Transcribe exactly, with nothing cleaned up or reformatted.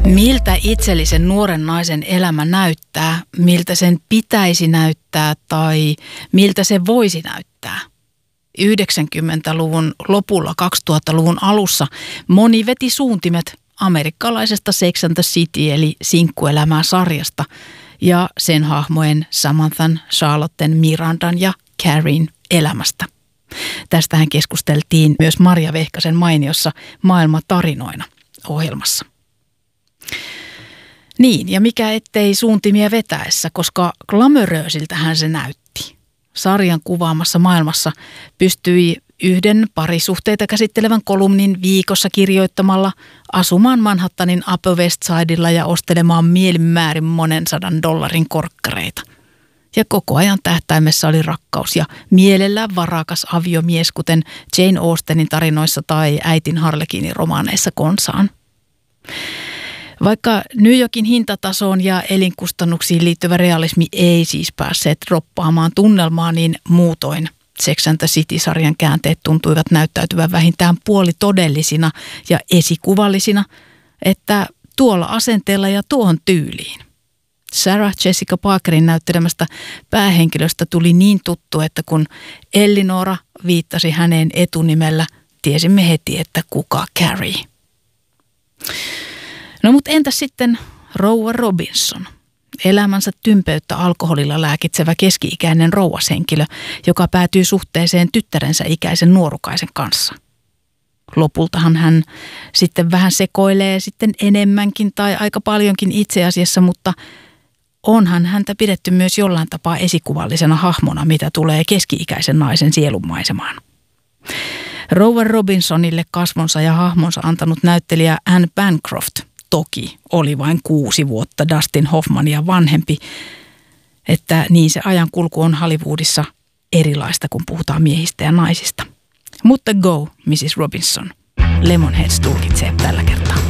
Miltä itsellisen nuoren naisen elämä näyttää, miltä sen pitäisi näyttää tai miltä se voisi näyttää? yhdeksänkymmentäluvun lopulla kaksituhattaluvun alussa moni veti suuntimet amerikkalaisesta Sex and the City eli sinkkuelämää sarjasta ja sen hahmojen Samanthan, Charlotten, Mirandan ja Carrien elämästä. Tästähän keskusteltiin myös Marja Vehkasen mainiossa Maailma tarinoina -ohjelmassa. Niin, ja mikä ettei suuntimia vetäessä, koska glamoröösiltähän se näytti. Sarjan kuvaamassa maailmassa pystyi yhden parisuhteita käsittelevän kolumnin viikossa kirjoittamalla asumaan Manhattanin Upper West Sidella ja ostelemaan mielinmäärin monen sadan dollarin korkkareita. Ja koko ajan tähtäimessä oli rakkaus ja mielellään varakas aviomies, kuten Jane Austenin tarinoissa tai äitin Harlekinin romaaneissa konsaan. Vaikka New Yorkin hintatasoon ja elinkustannuksiin liittyvä realismi ei siis päässeet droppaamaan tunnelmaa, niin muutoin Sex and the City-sarjan käänteet tuntuivat näyttäytyvän vähintään puolitodellisina ja esikuvallisina, että tuolla asenteella ja tuohon tyyliin. Sarah Jessica Parkerin näyttelemästä päähenkilöstä tuli niin tuttu, että kun Elinora viittasi häneen etunimellä, tiesimme heti, että kuka Carrie. No mutta entäs sitten rouva Robinson? Elämänsä tympeyttä alkoholilla lääkitsevä keski-ikäinen rouvashenkilö, joka päätyy suhteeseen tyttärensä ikäisen nuorukaisen kanssa. Lopultahan hän sitten vähän sekoilee sitten enemmänkin tai aika paljonkin itse asiassa, mutta onhan häntä pidetty myös jollain tapaa esikuvallisena hahmona, mitä tulee keski-ikäisen naisen sielunmaisemaan. Rouva Robinsonille kasvonsa ja hahmonsa antanut näyttelijä Anne Bancroft toki oli vain kuusi vuotta Dustin Hoffmania vanhempi, että niin se ajankulku on Hollywoodissa erilaista, kun puhutaan miehistä ja naisista. Mutta go, missis Robinson. Lemonheads tulkitsee tällä kertaa.